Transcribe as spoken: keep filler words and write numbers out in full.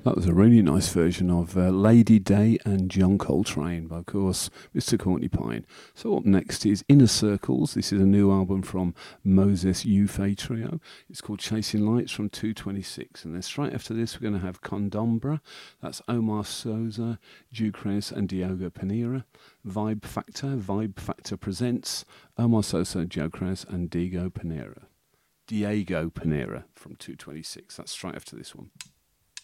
That was a really nice version of uh, Lady Day and John Coltrane by, of course, Mister Courtney Pine. So up next is Inner Circles. This is a new album from Moses Ufe Trio. It's called Chasing Lights from two twenty-six. And then straight after this, we're going to have Condombra. That's Omar Sosa, Ducres and Diogo Panera. Vibe Factor. Vibe Factor presents Omar Sosa, Ducres and Diego Panera. Diego Panera from two twenty-six. That's straight after this one.